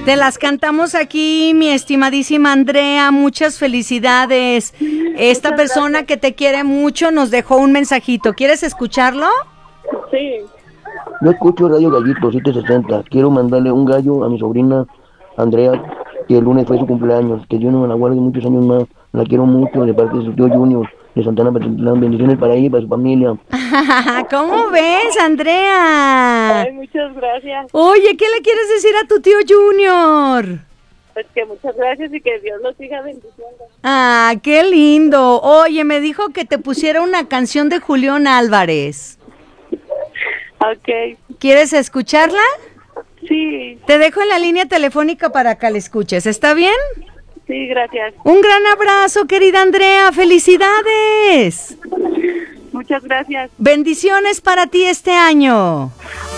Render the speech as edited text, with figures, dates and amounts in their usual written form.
Te las cantamos aquí, mi estimadísima Andrea, muchas felicidades. Esta Muchas persona gracias. que te quiere mucho nos dejó un mensajito. ¿Quieres escucharlo? Sí. Yo escucho Radio Gallito 760. Quiero mandarle un gallo a mi sobrina Andrea, que el lunes fue su cumpleaños. Que Dios nos la guarde muchos años más. La quiero mucho de parte de su tío Junior, de Santana Petitlán. Bendiciones para ella y para su familia. ¿Cómo ves, Andrea? Ay, muchas gracias. Oye, ¿qué le quieres decir a tu tío Junior? Pues que muchas gracias y que Dios los siga bendiciendo. Ah, qué lindo. Oye, me dijo que te pusiera una canción de Julián Álvarez. Ok. ¿Quieres escucharla? Sí, Te dejo en la línea telefónica para que la escuches. ¿Está bien? sí, gracias. Un gran abrazo, querida Andrea. ¡Felicidades! Muchas gracias. Bendiciones para ti este año.